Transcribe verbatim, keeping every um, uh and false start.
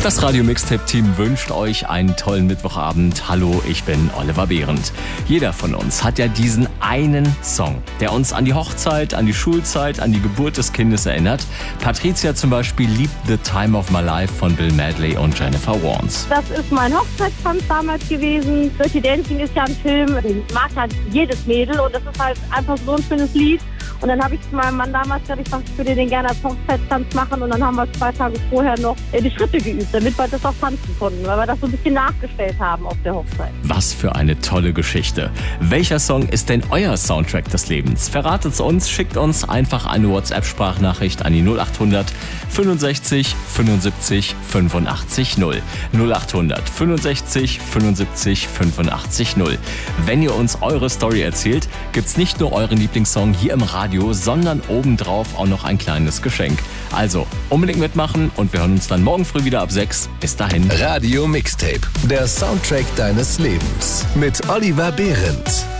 Das Radio Mixtape Team wünscht euch einen tollen Mittwochabend. Hallo, ich bin Oliver Behrendt. Jeder von uns hat ja diesen einen Song, der uns an die Hochzeit, an die Schulzeit, an die Geburt des Kindes erinnert. Patricia zum Beispiel liebt The Time of My Life von Bill Medley und Jennifer Warnes. Das ist mein Hochzeitstanz damals gewesen. Dirty Dancing ist ja ein Film, den mag halt jedes Mädel und das ist halt einfach so ein schönes Lied. Und dann habe ich zu meinem Mann damals gesagt, ich, ich würde den gerne als Hochzeitstanz machen. Und dann haben wir zwei Tage vorher noch die Schritte geübt, damit wir das auch tanzen konnten, weil wir das so ein bisschen nachgestellt haben auf der Hochzeit. Was für eine tolle Geschichte. Welcher Song ist denn euer Soundtrack des Lebens? Verratet's uns, schickt uns einfach eine WhatsApp-Sprachnachricht an die null acht hundert fünfundsechzig fünfundsiebzig fünfundachtzig null. null acht hundert fünfundsechzig fünfundsiebzig fünfundachtzig null. Wenn ihr uns eure Story erzählt, gibt's nicht nur euren Lieblingssong hier im Radio, sondern obendrauf auch noch ein kleines Geschenk. Also unbedingt mitmachen und wir hören uns dann morgen früh wieder ab sechs. Bis dahin. Radio Mixtape, der Soundtrack deines Lebens mit Oliver Behrendt.